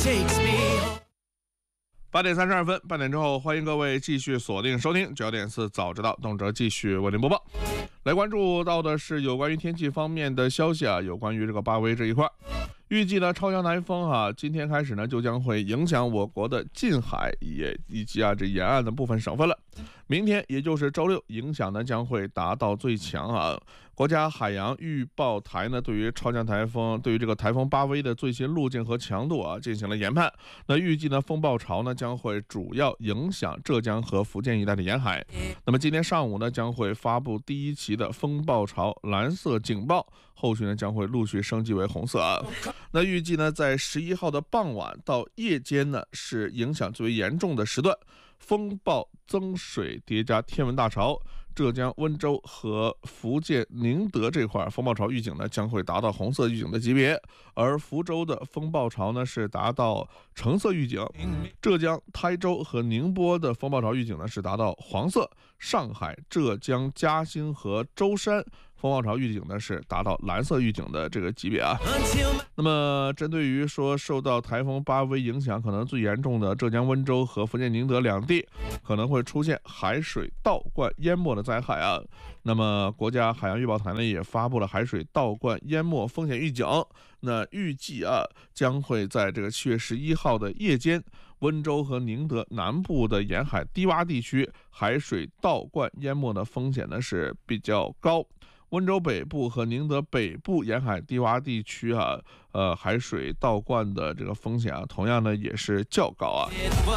8点32分，半点之后，欢迎各位继续锁定收听9点4早知道，动辄继续为您播报。来关注到的是有关于天气方面的消息啊，有关于这个巴威这一块。预计呢，超强台风今天开始呢就将会影响我国的近海以及这沿岸的部分省份了。明天也就是周六，影响呢将会达到最强国家海洋预报台呢对于超强台风，对于这个台风巴威的最新路径和强度进行了研判。那预计呢风暴潮呢将会主要影响浙江和福建一带的沿海。那么今天上午呢将会发布第一期的风暴潮蓝色警报，后续呢将会陆续升级为红色那预计呢在11号的傍晚到夜间呢是影响最为严重的时段，风暴增水叠加天文大潮，浙江温州和福建宁德这块风暴潮预警呢将会达到红色预警的级别，而福州的风暴潮呢是达到橙色预警，浙江台州和宁波的风暴潮预警呢是达到黄色，上海、浙江嘉兴和舟山风暴潮预警呢是达到蓝色预警的这个级别那么针对于说受到台风巴威影响可能最严重的浙江温州和福建宁德两地可能会出现海水倒灌淹没的灾害那么国家海洋预报台呢也发布了海水倒灌淹没风险预警。那预计将会在这个7月11号的夜间，温州和宁德南部的沿海低洼地区海水倒灌淹没的风险呢是比较高。温州北部和宁德北部沿海低洼地区海水倒灌的这个风险同样呢也是较高